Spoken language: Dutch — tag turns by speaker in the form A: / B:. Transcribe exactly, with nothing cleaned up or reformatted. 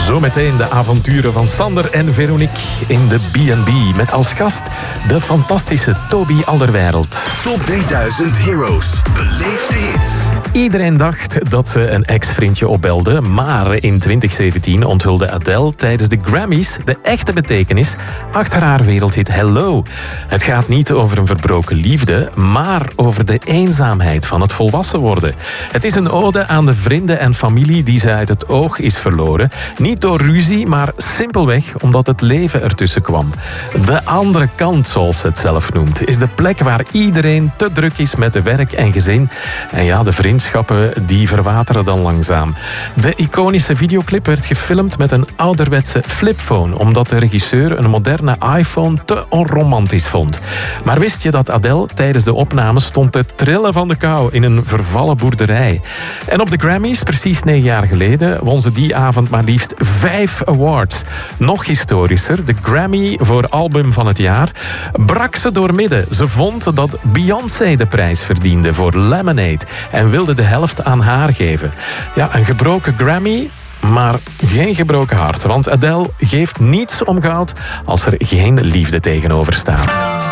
A: Zometeen de avonturen van Sander en Veronique in de B en B. Met als gast de fantastische Toby Alderweireld.
B: Top drieduizend Heroes. Beleef de hits.
A: Iedereen dacht dat ze een ex-vriendje opbelde, maar in twintig zeventien onthulde Adele tijdens de Grammys de echte betekenis achter haar wereldhit Hello. Het gaat niet over een verbroken liefde, maar over de eenzaamheid van het volwassen worden. Het is een ode aan de vrienden en familie die ze uit het oog is verloren. Niet door ruzie, maar simpelweg omdat het leven ertussen kwam. De andere kant, zoals ze het zelf noemt, is de plek waar iedereen te druk is met de werk en gezin. En ja, de vriendschappen die verwateren dan langzaam. De iconische videoclip werd gefilmd met een ouderwetse flipphone, omdat de regisseur een moderne iPhone te onromantisch vond. Maar wist je dat Adele tijdens de opnames stond te trillen van de kou in een vervallen boerderij? En op de Grammys, precies negen jaar geleden, won ze die avond maar liefst vijf awards. Nog historischer, de Grammy voor album van het jaar, brak ze doormidden. Ze vond dat Beyoncé de prijs verdiende voor Lemonade en wilde de helft aan haar geven. Ja, een gebroken Grammy, maar geen gebroken hart. Want Adele geeft niets om goud als er geen liefde tegenover staat.